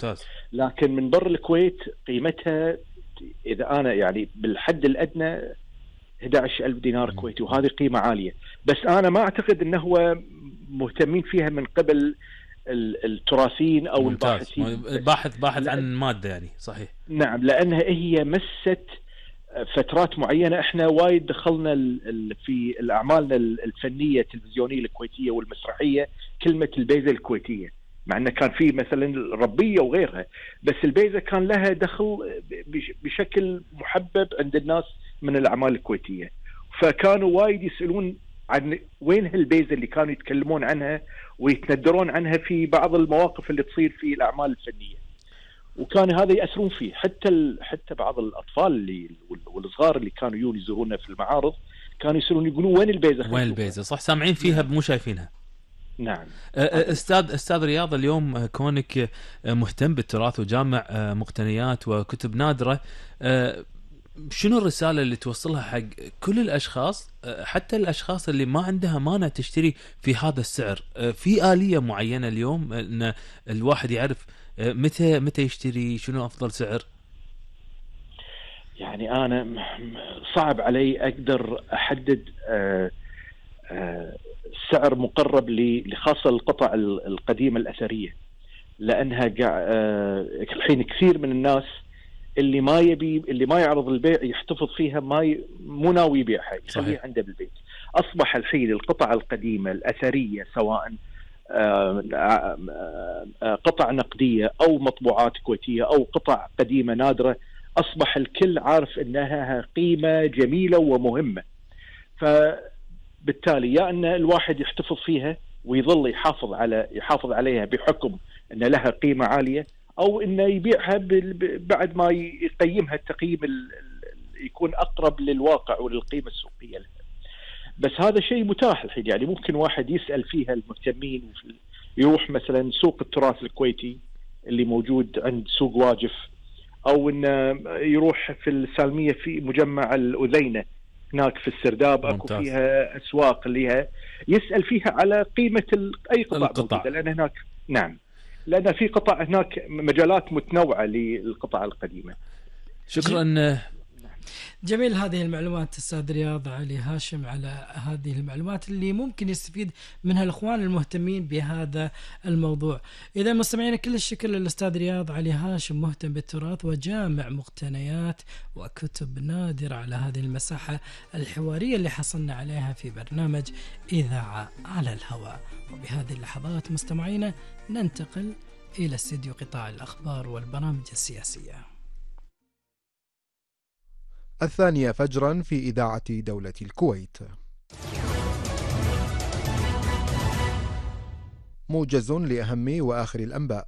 ممتاز. لكن من برا الكويت قيمتها إذا أنا يعني بالحد الأدنى 11,000 دينار كويتي، وهذه قيمة عالية. بس أنا ما أعتقد أنه هو مهتمين فيها من قبل التراثيين أو الباحثين. باحث عن مادة يعني. صحيح. نعم، لأنها هي مست فترات معينة. احنا وايد دخلنا في الأعمالنا الفنية التلفزيونية الكويتية والمسرحية كلمة البيزة الكويتية، مع أنه كان في مثلا الربية وغيرها، بس البيزة كان لها دخل بشكل محبب عند الناس من الأعمال الكويتية. فكانوا وايد يسألون عن وين هالبيزة اللي كانوا يتكلمون عنها ويتندرون عنها في بعض المواقف اللي تصير في الأعمال الفنية، وكان هذا يأثرون فيه. حتى بعض الأطفال اللي والصغار اللي كانوا يجون يزورونا في المعارض كانوا يسألون يقولون وين البيزة؟ وين البيزة؟ صح، سامعين فيها مو شايفينها. نعم. أستاذ رياض، اليوم كونك مهتم بالتراث وجامع مقتنيات وكتب نادرة، شنو الرسالة اللي توصلها حق كل الأشخاص، حتى الأشخاص اللي ما عندها مانع تشتري في هذا السعر؟ في آلية معينة اليوم أن الواحد يعرف متى يشتري، شنو أفضل سعر؟ يعني أنا صعب علي أقدر أحدد سعر مقرب لخاصة القطع القديمة الأثرية، لأنها الحين كثير من الناس اللي ما يعرض البيع يحتفظ فيها، مو ناوي يبيعها، يخليها عنده بالبيت. أصبح الحين القطع القديمة الأثرية سواء قطع نقدية أو مطبوعات كويتية أو قطع قديمة نادرة، أصبح الكل عارف أنها قيمة جميلة ومهمة. فبالتالي يا أن الواحد يحتفظ فيها ويظل يحافظ عليها بحكم أن لها قيمة عالية، أو أنه يبيعها بعد ما يقيمها التقييم يكون أقرب للواقع وللقيمة السوقية لها. بس هذا شيء متاح الحين، يعني ممكن واحد يسأل فيها المهتمين، يروح مثلا سوق التراث الكويتي اللي موجود عند سوق واجف، أو إنه يروح في السالمية في مجمع الأذينة هناك في السرداب. أكو فيها أسواق اللي يسأل فيها على قيمة أي قطع موجودة، لأن هناك نعم، لأن في قطع هناك مجالات متنوعة للقطع القديمة. شكرا. جميل هذه المعلومات أستاذ رياض علي هاشم، على هذه المعلومات اللي ممكن يستفيد منها الأخوان المهتمين بهذا الموضوع. إذا مستمعين كل الشكر للأستاذ رياض علي هاشم، مهتم بالتراث وجامع مقتنيات وكتب نادرة، على هذه المساحة الحوارية اللي حصلنا عليها في برنامج إذاعة على الهواء. وبهذه اللحظات مستمعينا ننتقل إلى استديو قطاع الأخبار والبرامج السياسية. 2 فجرا في إذاعة دولة الكويت. موجز لأهم وآخر الأنباء.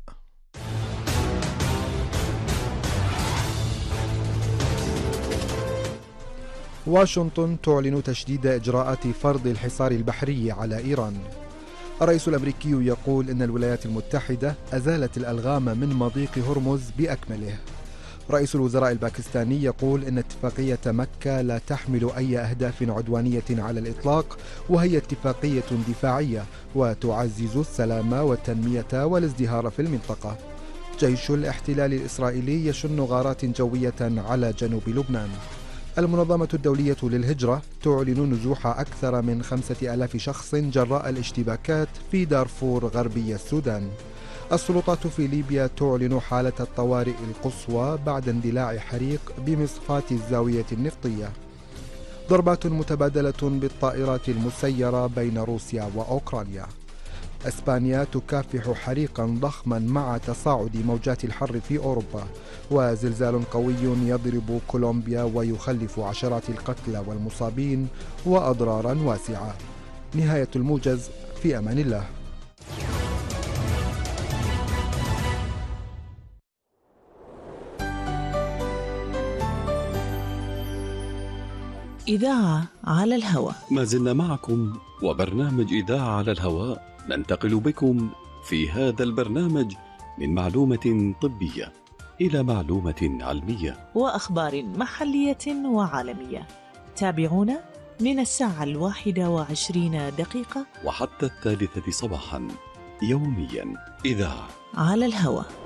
واشنطن تعلن تشديد إجراءات فرض الحصار البحري على إيران. الرئيس الأمريكي يقول إن الولايات المتحدة أزالت الألغام من مضيق هرمز بأكمله. رئيس الوزراء الباكستاني يقول إن اتفاقية مكة لا تحمل أي أهداف عدوانية على الإطلاق، وهي اتفاقية دفاعية وتعزز السلام والتنمية والازدهار في المنطقة. جيش الاحتلال الإسرائيلي يشن غارات جوية على جنوب لبنان. المنظمة الدولية للهجرة تعلن نزوح أكثر من 5,000 شخص جراء الاشتباكات في دارفور غربي السودان. السلطات في ليبيا تعلن حالة الطوارئ القصوى بعد اندلاع حريق بمصفاة الزاوية النفطية. ضربات متبادلة بالطائرات المسيرة بين روسيا وأوكرانيا. أسبانيا تكافح حريقا ضخما مع تصاعد موجات الحر في أوروبا. وزلزال قوي يضرب كولومبيا ويخلف عشرات القتلى والمصابين وأضرارا واسعة. نهاية الموجز، في أمان الله. إذاعة على الهواء. ما زلنا معكم وبرنامج إذاعة على الهواء. ننتقل بكم في هذا البرنامج من معلومة طبية إلى معلومة علمية وأخبار محلية وعالمية. تابعونا من 21:20 وحتى 3 صباحا يوميا. إذاعة على الهواء.